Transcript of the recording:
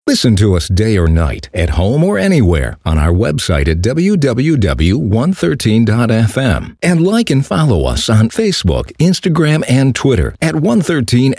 Listen to us day or night, at home or anywhere, on our website at www.113.fm. And like and follow us on Facebook, Instagram, and Twitter at 113